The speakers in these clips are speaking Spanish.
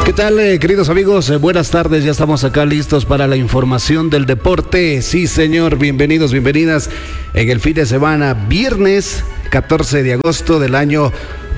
¿Qué tal, queridos amigos? Buenas tardes, ya estamos acá listos para la información del deporte. Sí, señor, bienvenidos, bienvenidas en el fin de semana, viernes 14 de agosto del año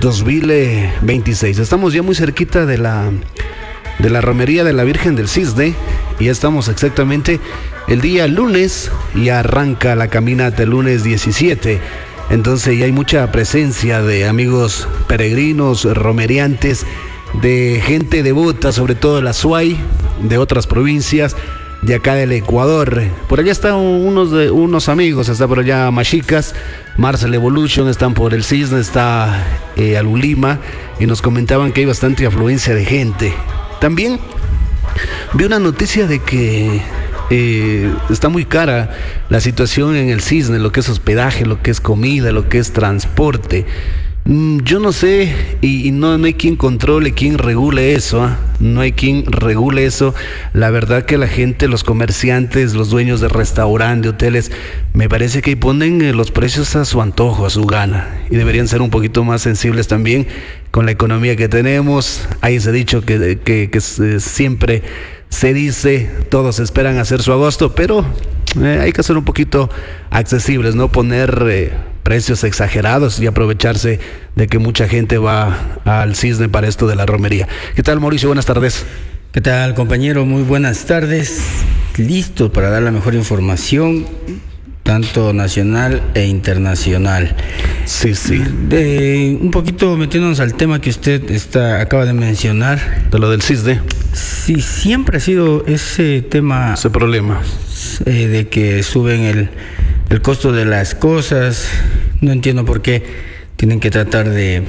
2026. Estamos ya muy cerquita de la romería de la Virgen del Cisne y ya estamos exactamente el día lunes y arranca la caminata el lunes 17. Entonces ya hay mucha presencia de amigos peregrinos, romeriantes, de gente devota, sobre todo de la SUAY, de otras provincias, de acá del Ecuador. Por allá están unos amigos, está por allá Machicas, Marcel Evolution, están por el Cisne, está Alulima, y nos comentaban que hay bastante afluencia de gente. También vi una noticia de que está muy cara la situación en el Cisne, lo que es hospedaje, lo que es comida, lo que es transporte. Yo no sé, y no hay quien controle, quien regule eso, no hay quien regule eso. La verdad que la gente, los comerciantes, los dueños de restaurantes, de hoteles, me parece que ponen los precios a su antojo, a su gana, y deberían ser un poquito más sensibles también con la economía que tenemos. Ahí se ha dicho que siempre se dice, todos esperan hacer su agosto, pero hay que ser un poquito accesibles, no poner precios exagerados y aprovecharse de que mucha gente va al Cisne para esto de la romería. ¿Qué tal, Mauricio? Buenas tardes. ¿Qué tal, compañero? Muy buenas tardes. Listo para dar la mejor información, tanto nacional e internacional. Sí. Un poquito metiéndonos al tema que usted acaba de mencionar. De lo del Cisne. Sí, siempre ha sido ese tema. Ese problema. De que suben el costo de las cosas. No entiendo por qué tienen que tratar de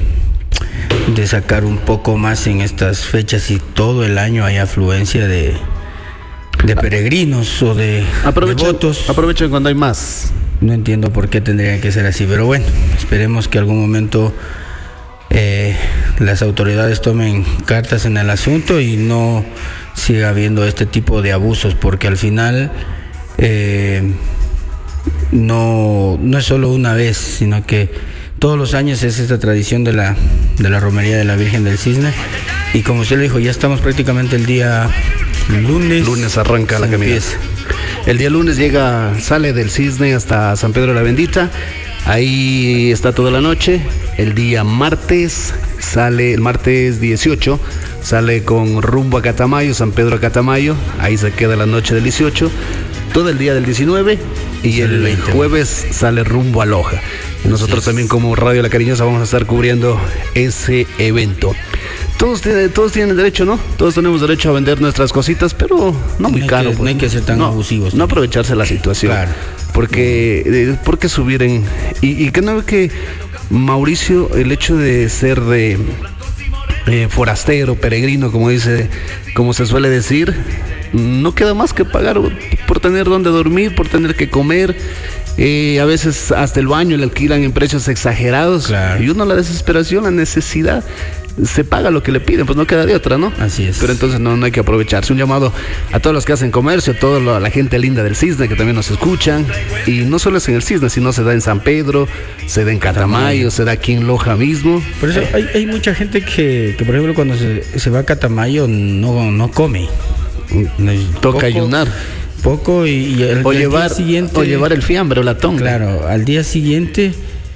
sacar un poco más en estas fechas y todo el año hay afluencia de peregrinos o de devotos. Aprovechen cuando hay más. No entiendo por qué tendría que ser así, pero bueno, esperemos que algún momento las autoridades tomen cartas en el asunto y no siga habiendo este tipo de abusos, porque al final no es solo una vez, sino que todos los años es esta tradición de la romería de la Virgen del Cisne. Y como usted lo dijo, ya estamos prácticamente el día lunes. Lunes arranca la caminata. El día lunes sale del Cisne hasta San Pedro de la Bendita. Ahí está toda la noche. El día martes el martes 18, sale con rumbo a Catamayo, San Pedro a Catamayo. Ahí se queda la noche del 18. Todo el día del 19 y el jueves sale rumbo a Loja. Y nosotros también como Radio La Cariñosa vamos a estar cubriendo ese evento. Todos tienen derecho, ¿no? Todos tenemos derecho a vender nuestras cositas, pero no muy caro. No hay que ser tan abusivos. No aprovecharse la situación. Claro. Porque, ¿por qué subir y que no ve que Mauricio, el hecho de ser de forastero, peregrino, como se suele decir, no queda más que pagar por tener donde dormir, por tener que comer. A veces hasta el baño le alquilan en precios exagerados. Claro. Y uno, la desesperación, la necesidad, se paga lo que le piden, pues no queda de otra, ¿no? Así es. Pero entonces no hay que aprovecharse. Un llamado a todos los que hacen comercio, a la gente linda del Cisne que también nos escuchan. Y no solo es en el Cisne, sino se da en San Pedro, se da en Catamayo, se da aquí en Loja mismo. Por eso hay mucha gente que por ejemplo, cuando se va a Catamayo no come. Toca ayunar. Poco y día siguiente, o llevar el fiambre o la tonga. Claro, al día siguiente,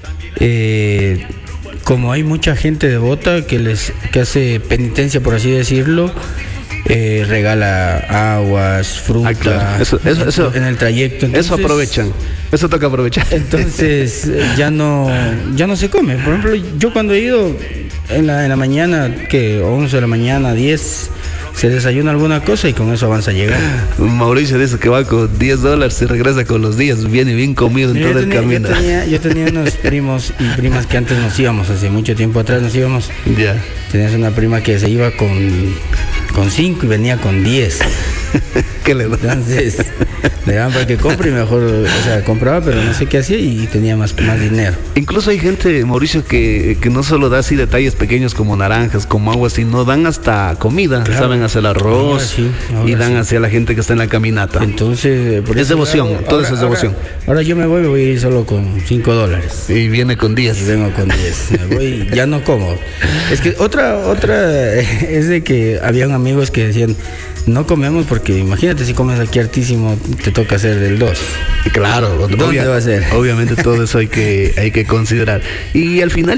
como hay mucha gente devota que hace penitencia, por así decirlo, regala aguas, fruta, claro. Eso, en el trayecto. Entonces, eso aprovechan, eso toca aprovechar. Entonces ya no se come. Por ejemplo, yo cuando he ido en la mañana, que 11 de la mañana, 10, se desayuna alguna cosa y con eso avanza a llegar. Mauricio dice que va con $10 y regresa con los 10, viene bien comido en todo el camino. Yo tenía unos primos y primas que antes nos íbamos, hace mucho tiempo atrás nos íbamos. Ya. Tenías una prima que se iba con 5 y venía con 10. ¿Qué le da? Entonces, le daban para que compre y mejor, o sea, compraba, pero no sé qué hacía y tenía más dinero. Incluso hay gente, Mauricio, que no solo da así detalles pequeños como naranjas, como agua, sino dan hasta comida. Claro. Saben hacer arroz y dan hacia la gente que está en la caminata. Entonces, es devoción, todo eso es devoción. Ahora yo me voy a ir solo con $5. Y viene con 10. Y vengo con 10. Me voy, ya no como. Es que otra es de que habían amigos que decían, no comemos porque imagínate si comes aquí hartísimo, te toca hacer del 2. Claro, ¿Dónde va a ser? Obviamente todo eso hay que considerar. Y al final